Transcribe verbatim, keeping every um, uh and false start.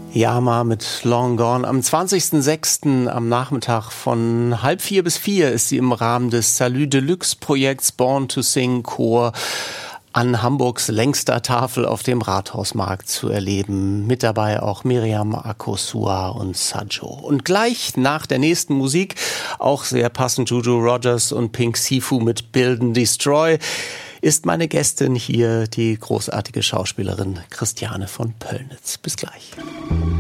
Yama mit Long Gone. Am zwanzigsten sechsten am Nachmittag von halb vier bis vier ist sie im Rahmen des Salü Deluxe Projekts Born to Sing Chor an Hamburgs längster Tafel auf dem Rathausmarkt zu erleben. Mit dabei auch Miriam Akosua und Sajo. Und gleich nach der nächsten Musik, auch sehr passend, Juju Rogers und Pink Sifu mit Build and Destroy, ist meine Gästin hier, die großartige Schauspielerin Christiane von Pöllnitz. Bis gleich.